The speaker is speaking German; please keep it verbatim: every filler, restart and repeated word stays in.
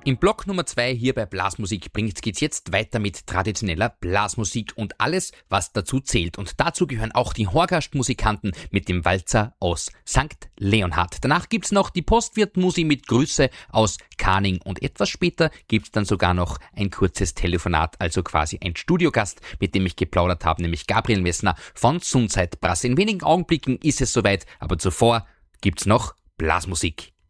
Im Block Nummer zwei hier bei Blasmusik bringt geht's jetzt weiter mit traditioneller Blasmusik und alles, was dazu zählt. Und dazu gehören auch die Horgastmusikanten mit dem Walzer aus Sankt Leonhard. Danach gibt's noch die Postwirtmusi mit Grüße aus Kaning und etwas später gibt's dann sogar noch ein kurzes Telefonat, also quasi ein Studiogast, mit dem ich geplaudert habe, nämlich Gabriel Messner von Sundzeitbrass. In wenigen Augenblicken ist es soweit, aber zuvor gibt's noch Blasmusik.